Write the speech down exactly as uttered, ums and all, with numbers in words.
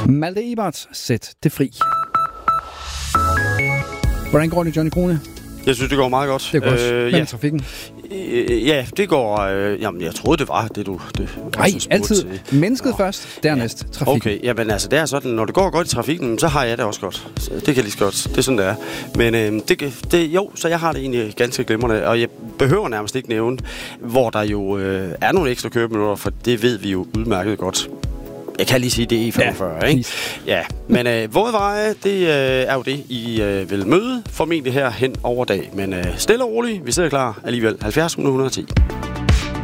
Malte Ebert, sæt det fri. Hvordan går det, Johnny Krone? Jeg synes, det går meget godt. Det er godt. Øh, Men ja. trafikken? Øh, ja, det går... Øh, jamen, jeg troede, det var det, du... Nej, altid. Til. Mennesket Nå. først, dernæst ja. trafikken. Okay, jamen altså, det er sådan, når det går godt i trafikken, så har jeg det også godt. Så det kan jeg lige så godt. Det er sådan, det er. Men øh, det, det, jo, så jeg har det egentlig ganske glimrende. Og jeg behøver nærmest ikke nævne, hvor der jo øh, er nogle ekstra køreminutter, for det ved vi jo udmærket godt. Jeg kan lige sige, det er E femogfyrre, ja, ikke? Ja, men øh, våde veje, det øh, er jo det, I øh, vil møde formentlig her hen over dag. Men øh, stille og roligt, vi sidder klar alligevel. halvfjerds hundrede og ti.